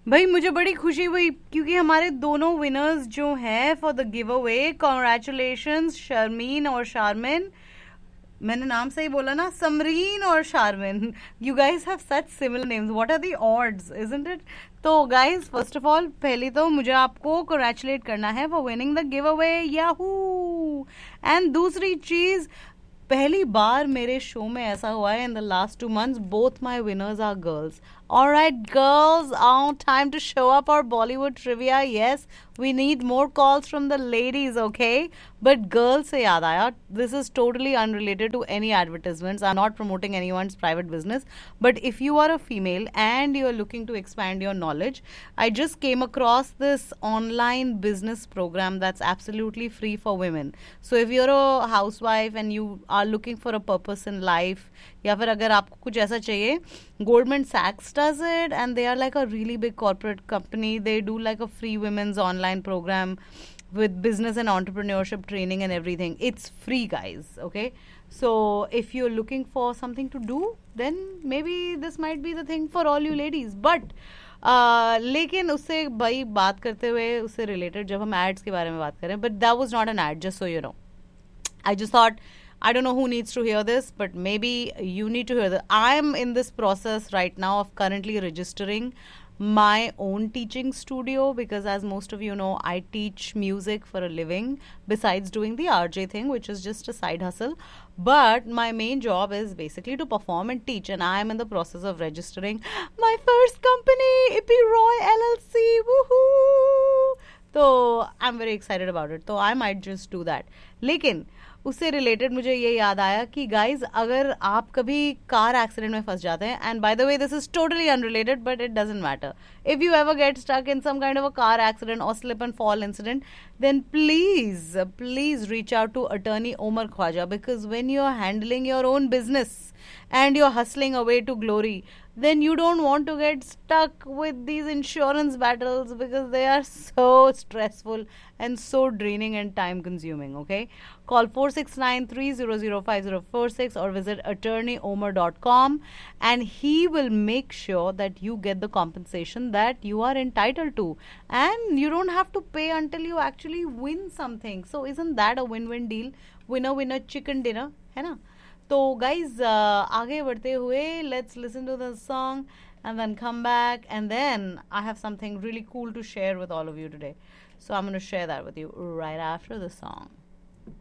भाई मुझे बड़ी खुशी हुई क्योंकि हमारे दोनों विनर्स जो हैं for the give away, congratulations Sharmin और शारमिन. मैंने नाम सही बोला ना, समरीन और Sharmin. You guys have such similar names. What are the odds, isn't it? तो गाइज फर्स्ट ऑफ ऑल पहले तो मुझे आपको कॉन्ग्रेचुलेट करना है for winning the give away. Yahoo. And दूसरी चीज, पहली बार मेरे शो में ऐसा हुआ है in the last 2 months both my winners are girls. Alright girls, time to show up our Bollywood trivia. Yes, we need more calls from the ladies, okay? But girls से याद आया, this is totally unrelated to any advertisements. I'm not promoting anyone's private business. But if you are a female and you're looking to expand your knowledge, I just came across this online business program that's absolutely free for women. So if you're a housewife and you are looking for a purpose in life, या फिर अगर आपको कुछ ऐसा चाहिए, Goldman Sachs does it and they are like a really big corporate company. They do like a free women's online program with business and entrepreneurship training and everything. It's free, guys, okay? So if you're looking for something to do, then maybe this might be the thing for all you ladies. But लेकिन उससे भाई बात करते हुए उससे related जब हम ads के बारे में बात करें, but that was not an ad, just so you know. I just thought, I don't know who needs to hear this, but maybe you need to hear this. I'm in this process right now of currently registering my own teaching studio because, as most of you know, I teach music for a living besides doing the RJ thing, which is just a side hustle. But my main job is basically to perform and teach, and I am in the process of registering my first company, Ippy Roy LLC. Woohoo! So I'm very excited about it. So I might just do that. लेकिन उससे related मुझे ये याद आया कि guys अगर आप कभी कार एक्सीडेंट में फंस जाते हैं, and by the way this is totally unrelated but it doesn't matter, if you ever get stuck in some kind of a car accident और slip and fall incident, then please reach out to attorney Omar Khwaja, because when you're handling your own business and you're hustling away to glory, then you don't want to get stuck with these insurance battles because they are so stressful and so draining and time consuming, okay? Call 469-300-5046 or visit attorneyomar.com and he will make sure that you get the compensation that you are entitled to, and you don't have to pay until you actually win something. So isn't that a win-win deal? Winner chicken dinner, है ना? तो guys, आगे बढ़ते हुए let's listen to the song and then come back, and then I have something really cool to share with all of you today. So I'm going to share that with you right after the song.